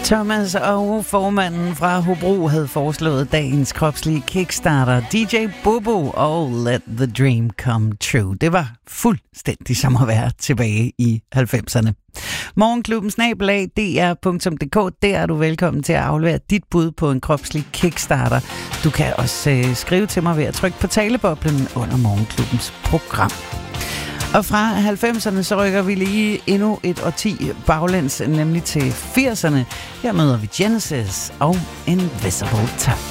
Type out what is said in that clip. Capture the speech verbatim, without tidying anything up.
Thomas og formanden fra Hobro havde foreslået dagens kropslige kickstarter, D J Bobo og Let the Dream Come True. Det var fuldstændig som at være tilbage i halvfemserne. Morgenklubben snabelag d r punktum d k. Der er du velkommen til at aflevere dit bud på en kropslig kickstarter. Du kan også øh, skrive til mig ved at trykke på taleboblen under Morgenklubbens program. Og fra halvfemserne så rykker vi lige endnu et årti baglæns, nemlig til firserne. Her møder vi Genesis og Invisible Touch.